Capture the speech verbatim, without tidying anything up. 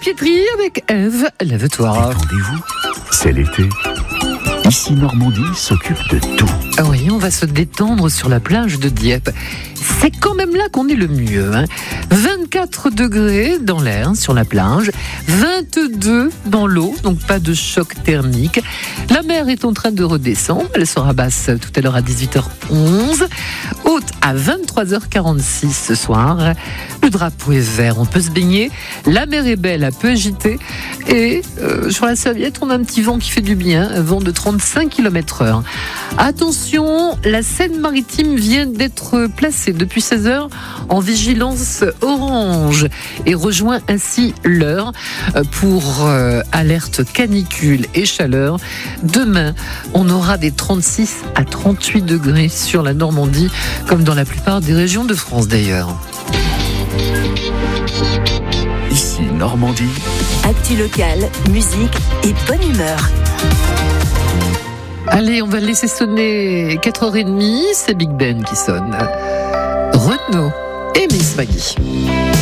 Pietri avec Ève, lève-toi. Détendez-vous, c'est l'été. Ici, Normandie s'occupe de tout. Ah oui, on va se détendre sur la plage de Dieppe. C'est quand même là qu'on est le mieux. Hein. vingt-quatre degrés dans l'air sur la plage, vingt-deux dans l'eau, donc pas de choc thermique. La mer est en train de redescendre, elle sera basse tout à l'heure à dix-huit heures onze, haute à vingt-trois heures quarante-six ce soir. Le drapeau est vert, on peut se baigner, la mer est belle, un peu agitée, et euh, sur la serviette, on a un petit vent qui fait du bien, un vent de trente-cinq kilomètres heure. Attention, la Seine-Maritime vient d'être placée depuis seize heures en vigilance orange et rejoint ainsi l'heure pour euh, alerte canicule et chaleur. Demain, on aura des trente-six à trente-huit degrés sur la Normandie, comme dans la plupart des régions de France d'ailleurs. Ici, Normandie. Actu locale, musique et bonne humeur. Allez, on va laisser sonner quatre heures trente, c'est Big Ben qui sonne. Renaud et Miss Maggie.